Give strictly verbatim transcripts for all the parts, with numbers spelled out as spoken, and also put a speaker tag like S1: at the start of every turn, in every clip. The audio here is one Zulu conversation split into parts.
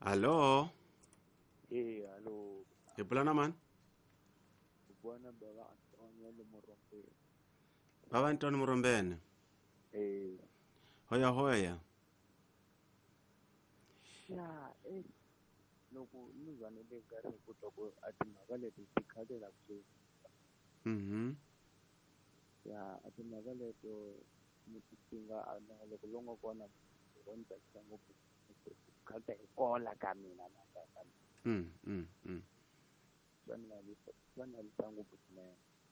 S1: Hello,
S2: Eh, alo,
S1: ke polana man.
S2: buona baba Antonio le Morompe.
S1: Baba Ntoni Morombene.
S2: Eh,
S1: Hoya hoya.
S2: ya, eh, loko nizwane le nkarhi ku twa ku a timhaka leti ti khatela ku
S1: Mhm.
S2: ya a timhaka leto mi ti nga a na loko lo nga kona ro ni tsakisa ngopfu khalta hi kola ka mina na ka ka
S1: Mm, mm, mm.
S2: swa ni lavisa swa ni lavisa ngopfu swinene.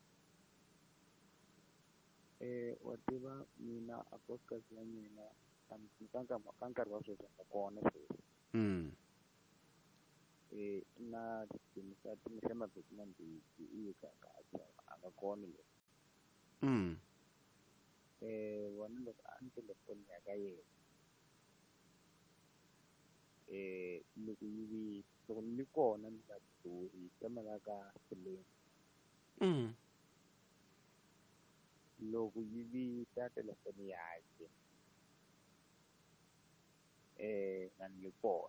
S2: Eh, wa tiva mina a podcast ya mina ka nkarhi ka nkarhi wa sweswi a kona sweswi.
S1: Mm.
S2: Eh, na tinisa tinisa mavhiki mambirhi i ka kahle a nga kona le.
S1: Mm.
S2: Eh, wona loko a ni telefoni ya ka yena. Eh, loko yi vi loko ni kona ni nga duri yi tsemela ka plane.
S1: Mm.
S2: Loko yi vita telefoni yakhe. Eh, na ni kona.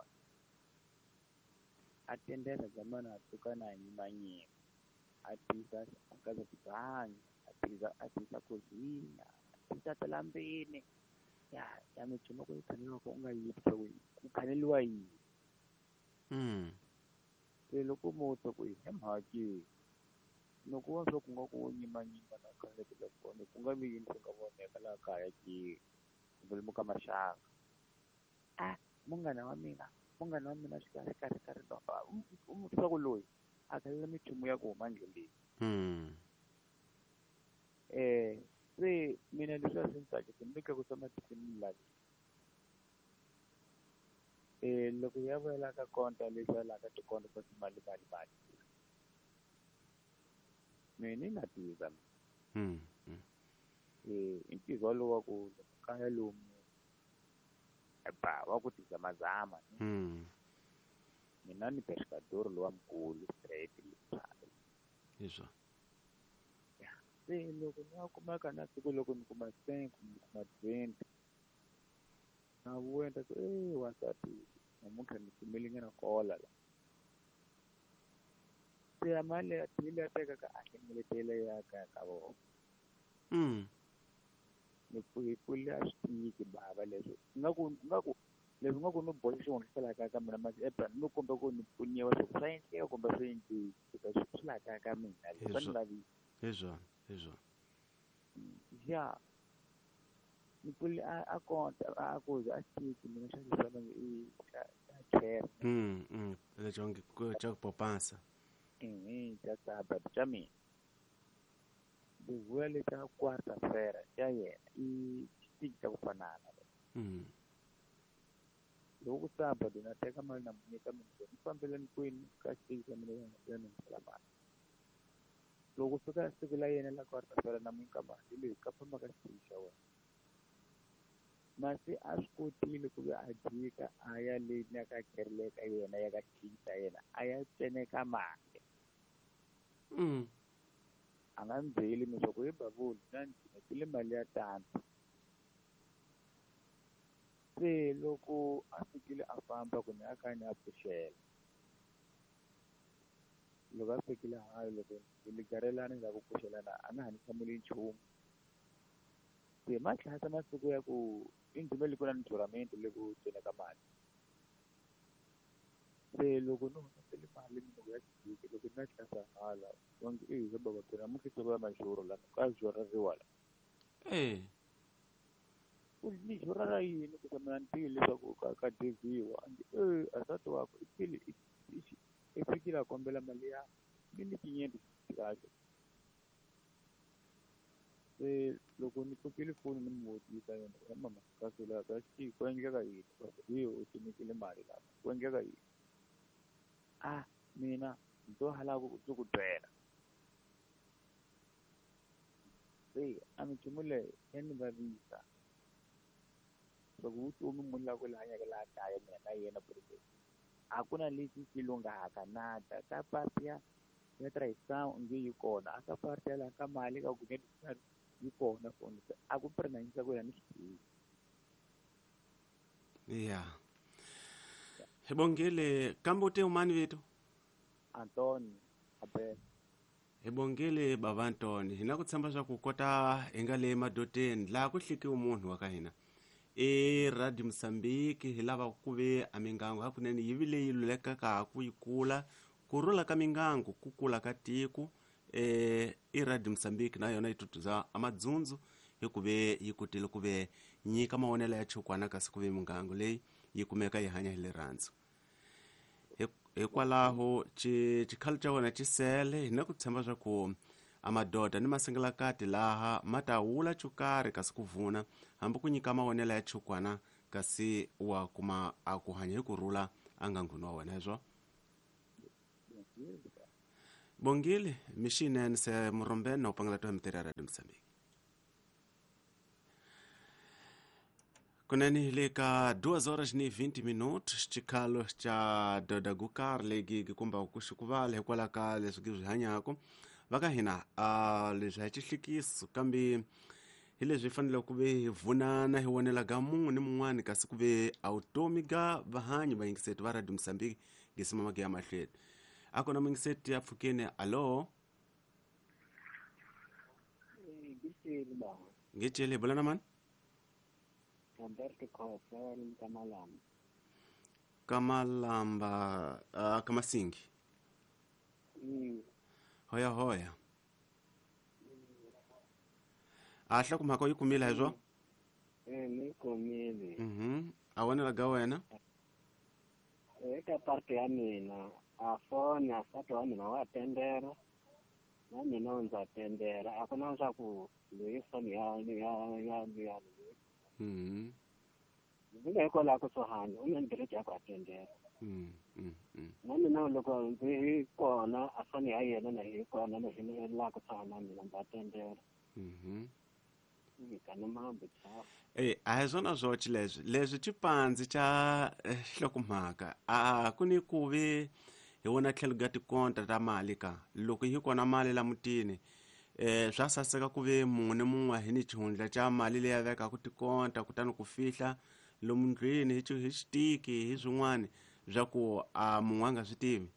S2: A tendela zamana a tuka na nyimanyima. A tisa a kaza tibangi, a tisa a tisa kozina, a tisa talambini. Ya, ya mithumo ku yi khaneliwa ku u nga yi ku khaneliwa yini.
S1: Mm.
S2: Se loko mo twa ku hi mhaki loko wa swa ku nga ku wo nyimanyima na khale telefoni ku nga vi yini swi nga voneka laha kaya ki kumbe ka maxaka. Ah, munghana wa mina munghana wa mina xikarhi karhi karhi u mu twa ku loyi a khalela mithumo ya ku huma ndleleni.
S1: Mm.
S2: Eh, se mina leswi a swi ni tsakisa ni nyika ku tshama tikweni lavi. Eh, loko ya vuyela ka konta leswi ya laha ka tikonto ta timali mali mali. Mina ni na tiva.
S1: Mm. Mm.
S2: Eh, i ntirho walowo wa ku kaya lomu ba wa ku tizamazama.
S1: Mm.
S2: Mina ni pescador lowa mkulu straight liphayo.
S1: Iswa.
S2: Se loko ni ya kumeka na siku loko ni kuma ten kumbe ni kuma twenty na vuya ta ku eh wasati namuntlha ni kumile na kola la. Se ya mali ya tile ya teka ka a hlengeletele ya ka ka vona.
S1: Mm.
S2: Ni pfuye pfule a switiki bava leswi nga ku nga ku leswi nga ku no boxa xi hundzisela kaya ka mina masi eplan no komba ku ni pfuniwa swi swa endleka kumbe swi endleki because swi laha kaya ka mina leswi ni lavisa.
S1: Iswa. Iswa.
S2: Ya ni pfule a a konta a ku a switiki mina xa leswi i xa chair.
S1: Mm. Mm. Le jonge ku cha popansa.
S2: Eh, xa saba xa mina. Ni vuya le xa quarta fera xa yena i xitiki xa ku fanana.
S1: Mm.
S2: Loko sabado na teka mali na n'wi nyika mina ni fambeleni kwini ka xitiki xa mina ya ni nyikela mali. Loko fika siku la yena la quarta fera na n'wi nyika mali leyi ka famba ka xitiki xa wena. Masi a swi kotile ku va a jika a ya le ya ka kerele ka yena ya ka xitiki xa yena a ya tseneka mali.
S1: Mm.
S2: A nga ni byeli leswaku he bavula na ni tshunetile mali ya tani. Se loko a fikile a famba ku ni a kha ni ya pfuxela. Loko a fikile hayi loko ni garelani ni la ku pfuxelana a nga ha ni hlamuli nchumu. Se ma tlhasa masiku ya ku i ni dumele ku na ni tournament le ku tseneka mali. Se loko no humesele mali ni loko ya xitiki loko ni na tlhasa hala wonge eh he baba ku namuntlha siku ya maxoro la ka xorariwa la.
S1: Eh.
S2: Ku ni xorara yini ku mina ni tivile leswaku ka ka deviwa eh asati wako i file i fikile a kombela mali ya ni tinyenti kahle. Se loko ni kokile foni ni n'wi vutisa yena ya mama kasi laha ka xitiki ku endleka yini hi u tinyikile mali laha ku endleka yini. Ah mina ndzo hala ku ku byela. Se a minchumu leyi ya ni vavisa. Loko vutomi munhu la ku la hanyaka laha kaya mina na yena president. A ku na lexi xi lunghaka na ta ka part ya ya tirhisana onge yi kona a ka part ya laha ka mali ka ku yi kona foni a ku prinanisa ku ya ni xitiki.
S1: Yeah. Hi bongile kambe ute umani vitu?
S2: Antoni Abel.
S1: Hi bongile baba Antoni. Hina ku tshemba swa ku kota hi nga le madoteni laha ku hlikiwe munhu wa ka hina. E Radio Mozambique hi lava ku ve a mingangu hakunene yi vile yi lulekaka ku yi kula ku rhula ka mingangu ku kula ka tiko. Eh, i Radio Mozambique na yona yi tutuza amadzunzu hi ku ve yi kotile ku ve nyika mawonelo ya chukwana kasi ku ve mingangu leyi yi kumeka yi hanya hi le rhandzu hikwalaho chikhalo cha wena chisele hi na ku tshemba swa ku amadoda ni masingelakati laha ma ta hula chukari kasi ku vuna hambi ku nyika mawonelo ya chukwana kasi wa kuma a ku hanya hi kurhula a nga nghuni wa wena hezwo bongile mixinene se murombeni na upangela to miteri ya Radio Mozambique kunani le ka duas horas ni vinte minutos chikhalo cha doda gukar legi ki kumba ku xikuvala hikwalaho ka leswi ki swi hanyako va ka hina a leswi hi xihlikiso kambe hi leswi hi fanele ku ve hi vunana hi wonela ga munhu ni mun'wani kasi ku ve a vutomi ga vahanyi vayingiseti va Radio Mozambique ngisimamake ya mahlweni a ku na muyingiseti ya pfukeni alo ngicele hi bulana mani
S2: Roberto Khosel Kamalamba.
S1: Kamalamba uh, Kamasingi.
S2: Mm.
S1: Hoya hoya. Ahla kumhako yikumila hezwo?
S2: Eh ni komile.
S1: Mhm. Awonela ga wena?
S2: Eka parte ya mina afoni asato wa mina wa tendera. Na mina unza tendera. Akona swa ku loyi foni ya ya ya ya
S1: Mhm.
S2: Ndzi ko la ku sohanya u nge ya ku atendera.
S1: Mhm. Mhm.
S2: Nami na loko ndzi kona afoni ya yena na hi kona na hina la ku sohanya mina ndzi atendera.
S1: Mhm.
S2: Ngikana mambo cha.
S1: Eh a zwona zwo chilezwi leswi chipanzi cha hlokumhaka a ku ni ku ve hi wona tlhelo ga tikonta ta mali ka loko hi kona mali la mutini eh swa saseka ku ve munhu mun'we hi ni chihundla cha mali leyi veka ku tikonta kutani ku fihla lomu ndlwini hi hi xitiki hi swin'wana bya ku a munhu a nga swi tivi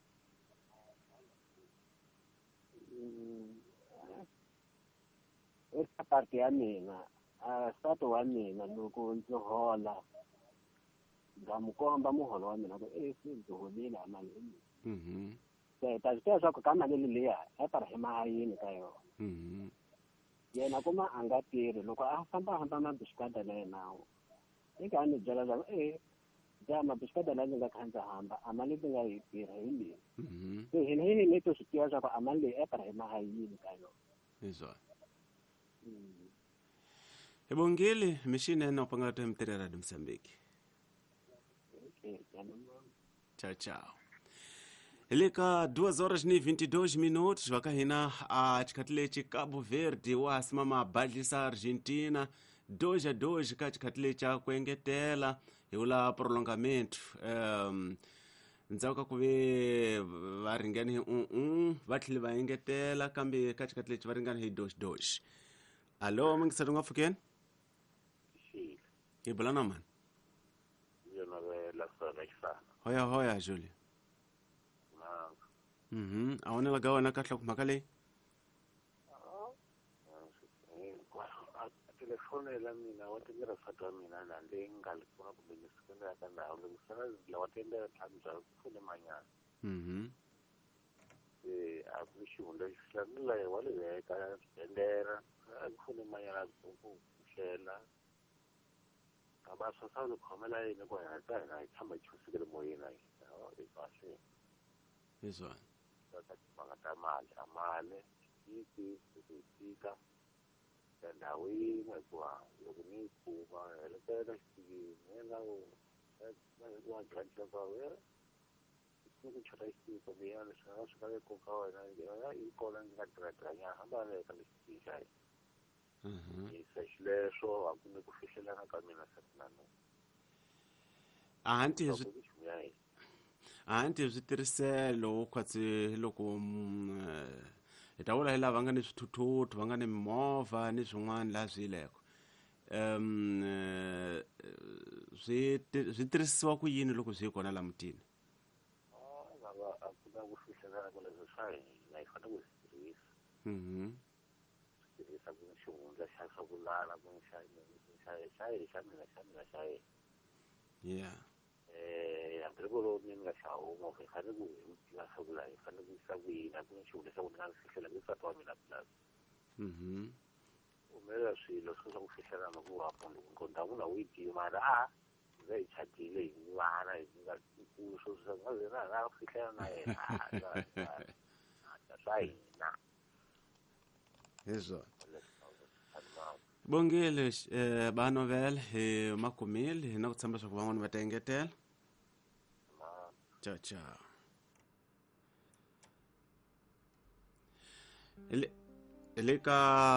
S2: eka parte ya mina a sato wa mina loko ndzi hola ngamukomba muholo wa mina ku eh ndzi holile mali
S1: mhm
S2: ta ta swa ku ka mali leya a ta rima hayini ka yona
S1: mhm
S2: yena kuma a nga tirhi loko a famba hamba mabishikada na yena eka ni byela leswaku eh ja mabishikada la ndzi nga khanza hamba a mali ndzi nga yi tirha hi leyi
S1: mhm
S2: so hina hini ni to swi tiva swa ku a mali leyi a ta rima hayini ka yona
S1: izwa Ebongile mishine na upangala to miteri ya Radio Mozambique Ciao, ciao. Ele ka duas horas ni vinte e dois minutos, vaka hina a chikatlechi Cabo Verde wa simama badlisa Argentina, dois a dois ka chikatlecha kuengetela, yula prolongamento. Um, ndzauka kuve varingani un un, vatlhile va engetela kambe ka chikatlechi varingani hi dois dois. Allo, mungisadunga fuken?
S2: Si.
S1: Ibulana man.
S2: Yona la sona sana.
S1: Hoya hoya Julie. Mhm. Awonela gawa na katla kumhaka leyi?
S2: Telefoni la mina wa tendera fatwa mina na leyi nga likuna kumbe nisikona ya kana u lungisana la wa tendera thamza kufune manyana.
S1: Mhm.
S2: Eh a ku xihundla xihlanila wa le veka tendera a kufune manyana ku kuhlela. Aba swa sa lo khomela yini ku ya ta na khamba chusikele moyeni ayi. E kahle.
S1: Izwa.
S2: Bangata mali amale iki ikika ndaweni kwa lokuni kuba lekela siki nena u wa granta kwa we sikuku chota siki kwa biyana sana sukale kwa kwa na ya ikola ngatratra ya hamba le kali siki sai
S1: Mhm.
S2: isashle so akune kufihlela na kamina satinano
S1: Anti Anti switirhiselo kwatsi loko hi ta vula hi lava nga ni swithuthuthu va nga ni mimovha ni swin'wana laha swi yileko um eh, swi ti- swi tirhisiwa ku yini loko swi kona la mutini?
S3: lava a ku na ku fihlelela ku leswi swa hina hi fanele ku swi tirhisa
S1: Mhm.
S3: tirhisa ku ni xihundla xa swa ku lala ku ni xa xa xa ye xa mina xa mina xa ye
S1: Yeah.
S3: eh hambi loko lo ni nga xa huma hi fanele ku hi tiva swa ku la hi fanele ku yisa ku yini a ku ni xihundla xa ku ni nga fihlela ku nsati wa mina plus
S1: Mhm.
S3: humelela swilo swo swa ku fihlelana ku va munhu nkonta n'wina wu yi tiva mara a za hi chadile hi vana hi nga kulu swo swa nga ze na nga fihlela na yena swa hina
S1: Hi swona. Bongile eh Banovela hi makumile hi na ku tshemba swa ku van'wana va ta engetela. Ciao ciao. Hi le hi le ka